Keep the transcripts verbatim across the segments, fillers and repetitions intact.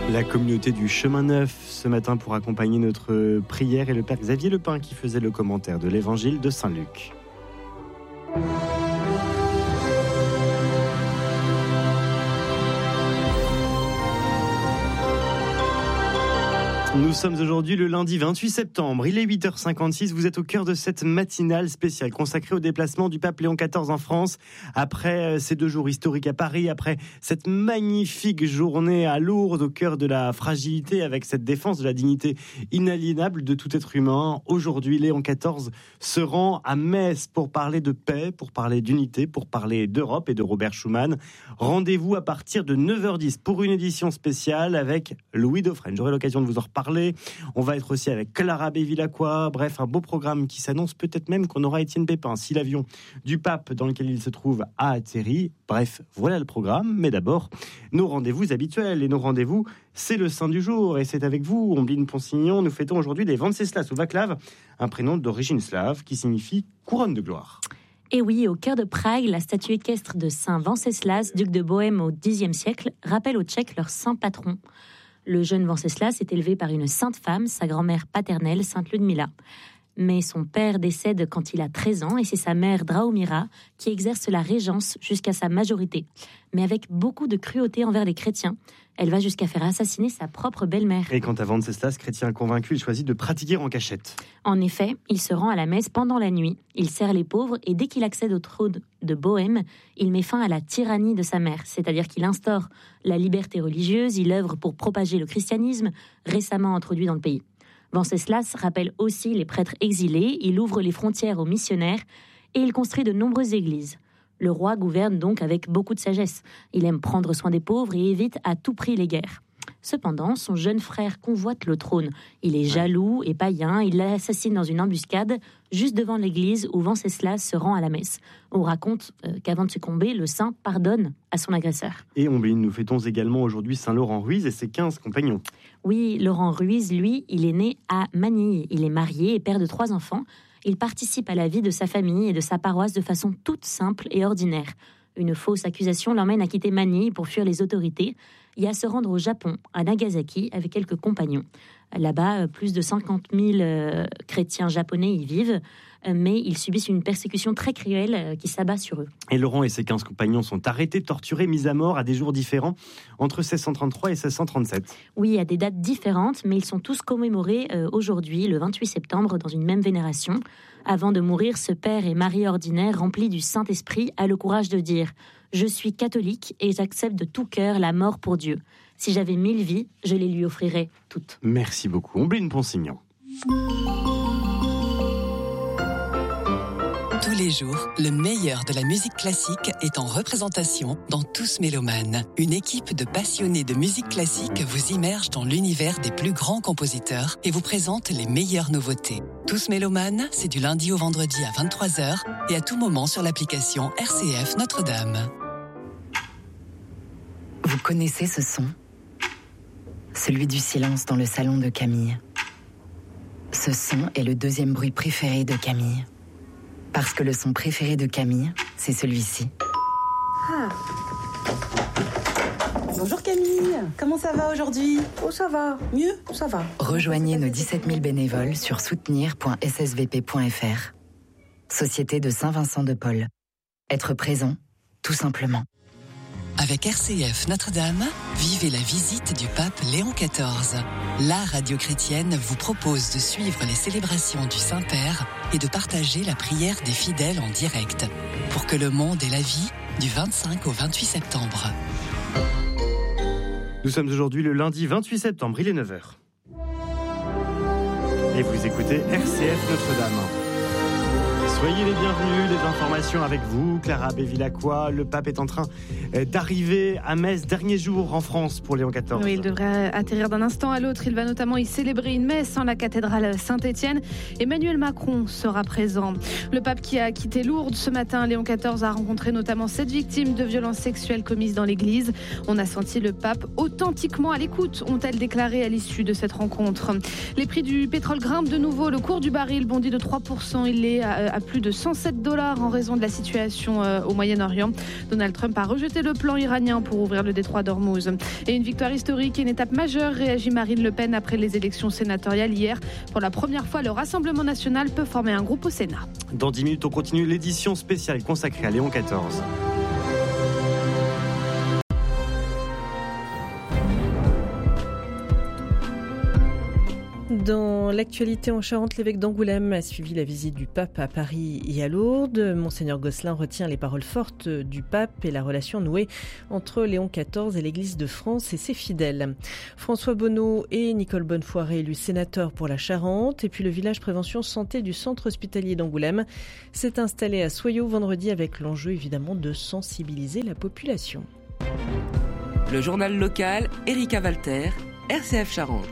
La communauté du Chemin Neuf ce matin pour accompagner notre prière et le Père Xavier Lepin qui faisait le commentaire de l'évangile de Saint Luc. Nous sommes aujourd'hui le lundi vingt-huit septembre, il est huit heures cinquante-six, vous êtes au cœur de cette matinale spéciale consacrée au déplacement du pape Léon quatorze en France. Après ces deux jours historiques à Paris, après cette magnifique journée à Lourdes, au cœur de la fragilité avec cette défense de la dignité inaliénable de tout être humain, aujourd'hui Léon quatorze se rend à Metz pour parler de paix, pour parler d'unité, pour parler d'Europe et de Robert Schuman. Rendez-vous à partir de neuf heures dix pour une édition spéciale avec Louis Dauphren. J'aurai l'occasion de vous en reparler. On va être aussi avec Clara Bevilacqua. Bref, un beau programme qui s'annonce. Peut-être même qu'on aura Étienne Pépin si l'avion du pape dans lequel il se trouve a atterri. Bref, voilà le programme. Mais d'abord, nos rendez-vous habituels. Et nos rendez-vous, c'est le saint du jour. Et c'est avec vous, Ombline Ponsignon. Nous fêtons aujourd'hui les Venceslas ou Vaclav, un prénom d'origine slave qui signifie couronne de gloire. Et oui, au cœur de Prague, la statue équestre de saint Venceslas, duc de Bohême au dixième siècle, rappelle aux Tchèques leur saint patron. Le jeune Venceslas est élevé par une sainte femme, sa grand-mère paternelle, sainte Ludmila. Mais son père décède quand il a treize ans et c'est sa mère Drahomira qui exerce la régence jusqu'à sa majorité. Mais avec beaucoup de cruauté envers les chrétiens, elle va jusqu'à faire assassiner sa propre belle-mère. Et quant à Venceslas, chrétien convaincu, il choisit de pratiquer en cachette. En effet, il se rend à la messe pendant la nuit, il sert les pauvres et dès qu'il accède au trône de Bohême, il met fin à la tyrannie de sa mère, c'est-à-dire qu'il instaure la liberté religieuse, il œuvre pour propager le christianisme, récemment introduit dans le pays. Venceslas rappelle aussi les prêtres exilés, il ouvre les frontières aux missionnaires et il construit de nombreuses églises. Le roi gouverne donc avec beaucoup de sagesse. Il aime prendre soin des pauvres et évite à tout prix les guerres. Cependant, son jeune frère convoite le trône. Il est jaloux et païen, il l'assassine dans une embuscade juste devant l'église où Venceslas se rend à la messe. On raconte euh, qu'avant de succomber, le saint pardonne à son agresseur. Et Ombline, nous fêtons également aujourd'hui Saint Laurent Ruiz et ses quinze compagnons. Oui, Laurent Ruiz, lui, il est né à Manille. Il est marié et père de trois enfants. Il participe à la vie de sa famille et de sa paroisse de façon toute simple et ordinaire. Une fausse accusation l'emmène à quitter Manille pour fuir les autorités et à se rendre au Japon, à Nagasaki, avec quelques compagnons. Là-bas, plus de cinquante mille euh, chrétiens japonais y vivent, euh, mais ils subissent une persécution très cruelle euh, qui s'abat sur eux. Et Laurent et ses quinze compagnons sont arrêtés, torturés, mis à mort à des jours différents, entre seize cent trente-trois et seize cent trente-sept. Oui, à des dates différentes, mais ils sont tous commémorés euh, aujourd'hui, le vingt-huit septembre, dans une même vénération. Avant de mourir, ce père et Marie ordinaire, remplis du Saint-Esprit, a le courage de dire « Je suis catholique et j'accepte de tout cœur la mort pour Dieu. Si j'avais mille vies, je les lui offrirais toutes. » Merci beaucoup. Ombline Ponsignon. Tous les jours, le meilleur de la musique classique est en représentation dans Tous Mélomanes. Une équipe de passionnés de musique classique vous immerge dans l'univers des plus grands compositeurs et vous présente les meilleures nouveautés. Tous Mélomanes, c'est du lundi au vendredi à vingt-trois heures et à tout moment sur l'application R C F Notre-Dame. Vous connaissez ce son ? Celui du silence dans le salon de Camille. Ce son est le deuxième bruit préféré de Camille. Parce que le son préféré de Camille, c'est celui-ci. Ah. Bonjour Camille, comment ça va aujourd'hui ? Oh ça va, mieux, ça va. Rejoignez nos dix-sept mille bénévoles sur soutenir point s s v p point f r. Société de Saint-Vincent de Paul. Être présent, tout simplement. Avec R C F Notre-Dame, vivez la visite du pape Léon quatorze. La radio chrétienne vous propose de suivre les célébrations du Saint-Père et de partager la prière des fidèles en direct pour que le monde ait la vie du vingt-cinq au vingt-huit septembre. Nous sommes aujourd'hui le lundi vingt-huit septembre, il est neuf heures. Et vous écoutez R C F Notre-Dame. Soyez les bienvenus, les informations avec vous, Clara Bevilacqua. Le pape est en train d'arriver à Metz, dernier jour en France pour Léon quatorze. Oui, il devrait atterrir d'un instant à l'autre. Il va notamment y célébrer une messe en la cathédrale Saint-Étienne. Emmanuel Macron sera présent. Le pape qui a quitté Lourdes ce matin, Léon quatorze, a rencontré notamment sept victimes de violences sexuelles commises dans l'église. On a senti le pape authentiquement à l'écoute, ont-elles déclaré à l'issue de cette rencontre. Les prix du pétrole grimpent de nouveau. Le cours du baril bondit de trois pour cent. Il est à plus de cent sept dollars en raison de la situation euh, au Moyen-Orient. Donald Trump a rejeté le plan iranien pour ouvrir le détroit d'Ormuz. Et une victoire historique et une étape majeure, réagit Marine Le Pen après les élections sénatoriales hier. Pour la première fois, le Rassemblement national peut former un groupe au Sénat. Dans dix minutes, on continue l'édition spéciale consacrée à Léon quatorze. Dans l'actualité en Charente, l'évêque d'Angoulême a suivi la visite du pape à Paris et à Lourdes. Monseigneur Gosselin retient les paroles fortes du pape et la relation nouée entre Léon quatorze et l'Église de France et ses fidèles. François Bonneau et Nicole Bonnefoy réélus sénateurs pour la Charente. Et puis le village prévention santé du centre hospitalier d'Angoulême s'est installé à Soyaux vendredi avec l'enjeu évidemment de sensibiliser la population. Le journal local, Erika Walter, R C F Charente.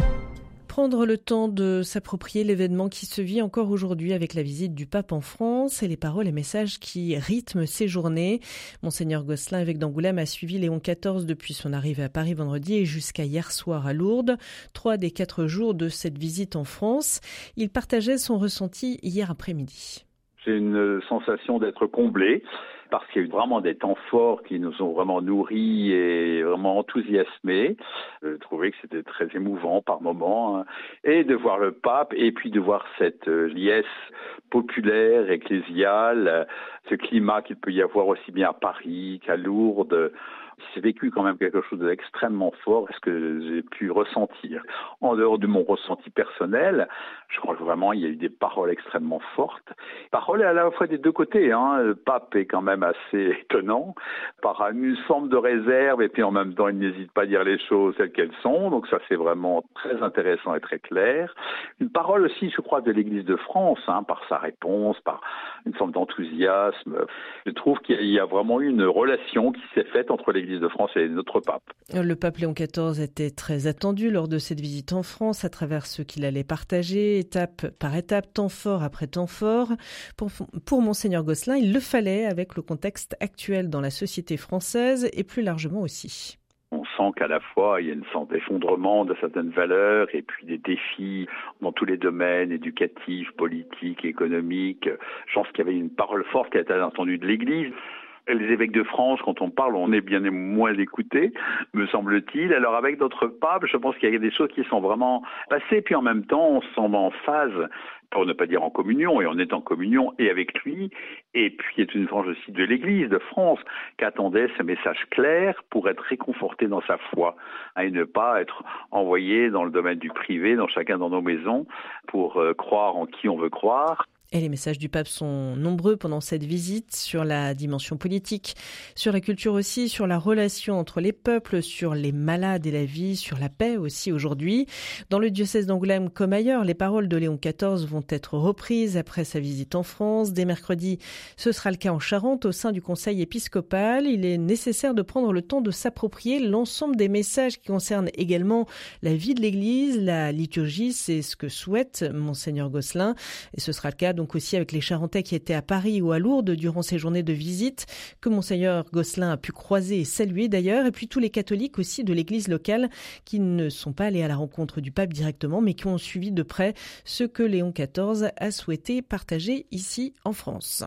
Prendre le temps de s'approprier l'événement qui se vit encore aujourd'hui avec la visite du pape en France et les paroles et messages qui rythment ces journées. Monseigneur Gosselin, évêque d'Angoulême, a suivi Léon quatorze depuis son arrivée à Paris vendredi et jusqu'à hier soir à Lourdes. Trois des quatre jours de cette visite en France. Il partageait son ressenti hier après-midi. C'est une sensation d'être comblé, parce qu'il y a eu vraiment des temps forts qui nous ont vraiment nourris et vraiment enthousiasmés. Je trouvais que c'était très émouvant par moments. Hein. Et de voir le pape et puis de voir cette liesse populaire, ecclésiale, ce climat qu'il peut y avoir aussi bien à Paris qu'à Lourdes. C'est vécu quand même quelque chose d'extrêmement fort, est-ce que j'ai pu ressentir. En dehors de mon ressenti personnel, je crois que vraiment il y a eu des paroles extrêmement fortes. Paroles à la fois des deux côtés, hein. Le pape est quand même assez étonnant, par une forme de réserve, et puis en même temps il n'hésite pas à dire les choses telles qu'elles sont, donc ça c'est vraiment très intéressant et très clair. Une parole aussi, je crois, de l'Église de France, hein, par sa réponse, par une forme d'enthousiasme. Je trouve qu'il y a vraiment eu une relation qui s'est faite entre l'Église de France et notre pape. Le pape Léon quatorze était très attendu lors de cette visite en France à travers ce qu'il allait partager, étape par étape, temps fort après temps fort. Pour, pour Monseigneur Gosselin, il le fallait avec le contexte actuel dans la société française et plus largement aussi. On sent qu'à la fois, il y a une sorte d'effondrement de certaines valeurs et puis des défis dans tous les domaines éducatifs, politiques, économiques. Je pense qu'il y avait une parole forte qui a été entendue de l'Église. Les évêques de France, quand on parle, on est bien moins écoutés, me semble-t-il. Alors avec notre pape, je pense qu'il y a des choses qui sont vraiment passées, puis en même temps, on se sent en phase, pour ne pas dire en communion, et on est en communion et avec lui, et puis il y a une frange aussi de l'Église de France qui attendait ce message clair pour être réconforté dans sa foi, hein, et ne pas être envoyé dans le domaine du privé, dans chacun dans nos maisons, pour euh, croire en qui on veut croire. Et les messages du pape sont nombreux pendant cette visite sur la dimension politique, sur la culture aussi, sur la relation entre les peuples, sur les malades et la vie, sur la paix aussi aujourd'hui. Dans le diocèse d'Angoulême comme ailleurs, les paroles de Léon quatorze vont être reprises après sa visite en France. Dès mercredi, ce sera le cas en Charente au sein du conseil épiscopal. Il est nécessaire de prendre le temps de s'approprier l'ensemble des messages qui concernent également la vie de l'Église, la liturgie, c'est ce que souhaite Monseigneur Gosselin. Et ce sera le cas donc aussi avec les Charentais qui étaient à Paris ou à Lourdes durant ces journées de visite, que Monseigneur Gosselin a pu croiser et saluer d'ailleurs, et puis tous les catholiques aussi de l'église locale qui ne sont pas allés à la rencontre du pape directement, mais qui ont suivi de près ce que Léon quatorze a souhaité partager ici en France.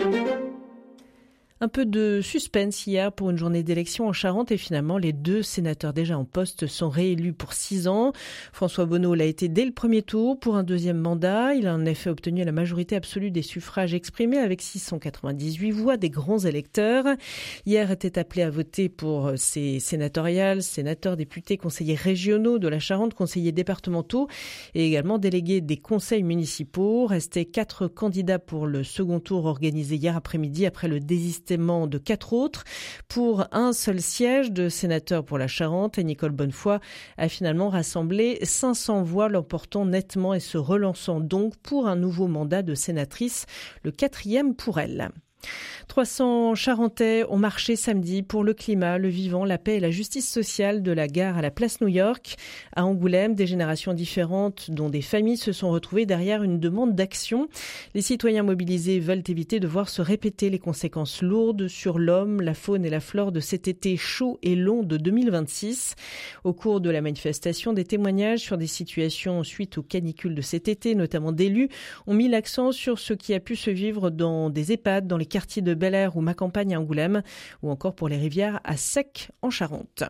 Un peu de suspense hier pour une journée d'élection en Charente et finalement les deux sénateurs déjà en poste sont réélus pour six ans. François Bonneau l'a été dès le premier tour pour un deuxième mandat. Il a en effet obtenu la majorité absolue des suffrages exprimés avec six cent quatre-vingt-dix-huit voix des grands électeurs. Hier étaient appelés à voter pour ces sénatoriales, sénateurs, députés, conseillers régionaux de la Charente, conseillers départementaux et également délégués des conseils municipaux. Restaient quatre candidats pour le second tour organisé hier après-midi après le désistement de quatre autres pour un seul siège de sénateur pour la Charente. Et Nicole Bonnefoy a finalement rassemblé cinq cents voix, l'emportant nettement et se relançant donc pour un nouveau mandat de sénatrice, le quatrième pour elle. trois cents Charentais ont marché samedi pour le climat, le vivant, la paix et la justice sociale de la gare à la place New York. À Angoulême, des générations différentes, dont des familles, se sont retrouvées derrière une demande d'action. Les citoyens mobilisés veulent éviter de voir se répéter les conséquences lourdes sur l'homme, la faune et la flore de cet été chaud et long de deux mille vingt-six. Au cours de la manifestation, des témoignages sur des situations suite aux canicules de cet été, notamment d'élus, ont mis l'accent sur ce qui a pu se vivre dans des EHPAD, dans les quartiers de Bel-Air ou Ma Campagne à Angoulême, ou encore pour les rivières à Sec en Charente.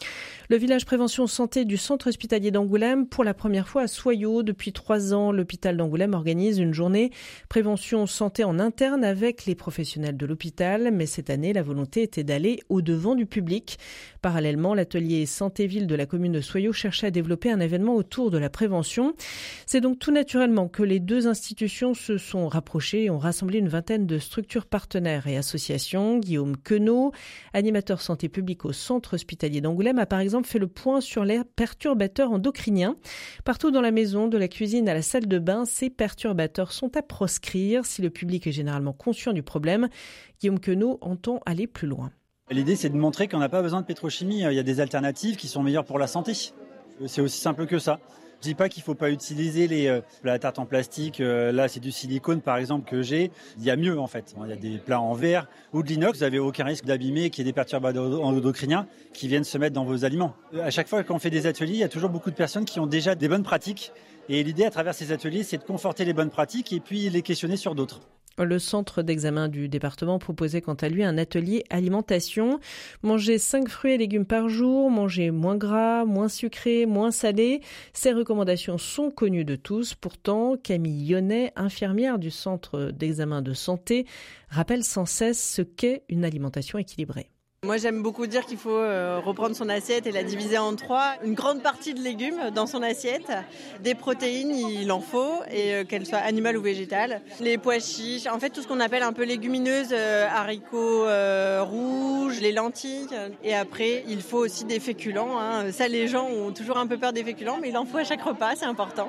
Le village prévention santé du centre hospitalier d'Angoulême, pour la première fois à Soyaux. Depuis trois ans, l'hôpital d'Angoulême organise une journée prévention santé en interne avec les professionnels de l'hôpital. Mais cette année, la volonté était d'aller au-devant du public. Parallèlement, l'atelier santé-ville de la commune de Soyaux cherchait à développer un événement autour de la prévention. C'est donc tout naturellement que les deux institutions se sont rapprochées et ont rassemblé une vingtaine de structures partenaires et associations. Guillaume Queneau, animateur santé publique au centre hospitalier d'Angoulême, a par exemple fait le point sur les perturbateurs endocriniens. Partout dans la maison, de la cuisine à la salle de bain, ces perturbateurs sont à proscrire. Si le public est généralement conscient du problème, Guillaume Queneau entend aller plus loin. L'idée, c'est de montrer qu'on n'a pas besoin de pétrochimie. Il y a des alternatives qui sont meilleures pour la santé. C'est aussi simple que ça. Je dis pas qu'il faut pas utiliser les, euh, la tarte en plastique. Euh, là, c'est du silicone, par exemple, que j'ai. Il y a mieux, en fait. Il y a des plats en verre ou de l'inox. Vous n'avez aucun risque d'abîmer, qu'il y ait des perturbateurs endocriniens qui viennent se mettre dans vos aliments. À chaque fois qu'on fait des ateliers, il y a toujours beaucoup de personnes qui ont déjà des bonnes pratiques. Et l'idée, à travers ces ateliers, c'est de conforter les bonnes pratiques et puis les questionner sur d'autres. Le centre d'examen du département proposait quant à lui un atelier alimentation. Manger cinq fruits et légumes par jour, manger moins gras, moins sucré, moins salé. Ces recommandations sont connues de tous. Pourtant, Camille Yonnet, infirmière du centre d'examen de santé, rappelle sans cesse ce qu'est une alimentation équilibrée. Moi, j'aime beaucoup dire qu'il faut reprendre son assiette et la diviser en trois. Une grande partie de légumes dans son assiette. Des protéines, il en faut, et qu'elles soient animales ou végétales. Les pois chiches, en fait, tout ce qu'on appelle un peu légumineuses, haricots euh, rouges, les lentilles. Et après, il faut aussi des féculents. Hein. Ça, les gens ont toujours un peu peur des féculents, mais il en faut à chaque repas, c'est important.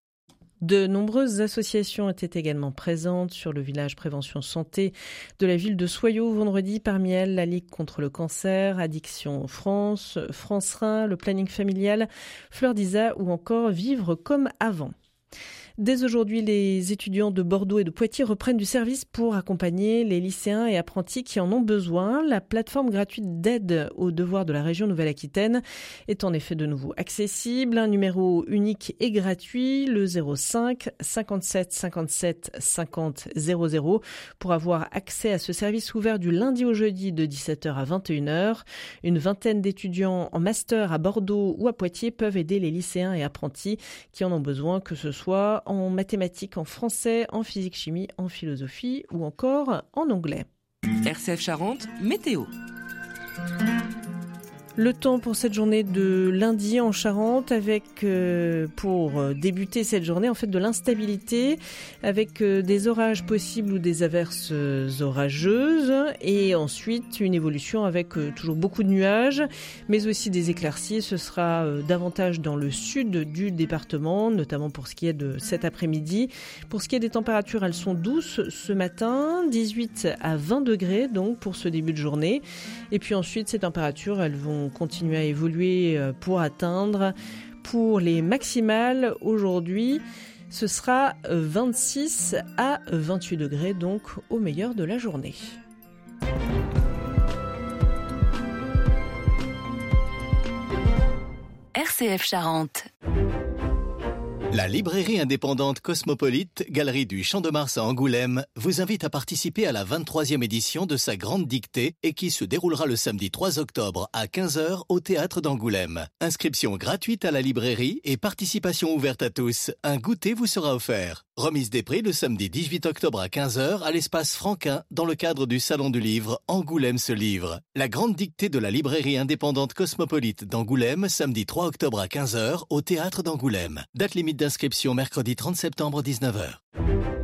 De nombreuses associations étaient également présentes sur le village prévention santé de la ville de Soyaux vendredi. Parmi elles, la Ligue contre le cancer, Addiction France, France Rhin, le planning familial, Fleur d'Isa ou encore Vivre comme avant. Dès aujourd'hui, les étudiants de Bordeaux et de Poitiers reprennent du service pour accompagner les lycéens et apprentis qui en ont besoin. La plateforme gratuite d'aide aux devoirs de la région Nouvelle-Aquitaine est en effet de nouveau accessible. Un numéro unique et gratuit, le zéro cinq cinquante-sept cinquante-sept cinquante zéro zéro, pour avoir accès à ce service ouvert du lundi au jeudi de dix-sept heures à vingt et une heures. Une vingtaine d'étudiants en master à Bordeaux ou à Poitiers peuvent aider les lycéens et apprentis qui en ont besoin, que ce soit en mathématiques, en français, en physique-chimie, en philosophie ou encore en anglais. R C F Charente, météo. Le temps pour cette journée de lundi en Charente, avec euh, pour débuter cette journée en fait de l'instabilité, avec euh, des orages possibles ou des averses euh, orageuses, et ensuite une évolution avec euh, toujours beaucoup de nuages, mais aussi des éclaircies. Ce sera euh, davantage dans le sud du département, notamment pour ce qui est de cet après-midi. Pour ce qui est des températures, elles sont douces ce matin, dix-huit à vingt degrés donc pour ce début de journée, et puis ensuite ces températures elles vont continuer à évoluer pour atteindre, pour les maximales aujourd'hui, ce sera vingt-six à vingt-huit degrés, donc au meilleur de la journée. R C F Charente. La librairie indépendante Cosmopolite, galerie du Champ de Mars à Angoulême, vous invite à participer à la vingt-troisième édition de sa grande dictée et qui se déroulera le samedi trois octobre à quinze heures au théâtre d'Angoulême. Inscription gratuite à la librairie et participation ouverte à tous. Un goûter vous sera offert. Remise des prix le samedi dix-huit octobre à quinze heures à l'espace Franquin dans le cadre du Salon du Livre Angoulême se livre. La grande dictée de la librairie indépendante Cosmopolite d'Angoulême, samedi trois octobre à quinze heures au théâtre d'Angoulême. Date limite d'inscription mercredi trente septembre dix-neuf heures.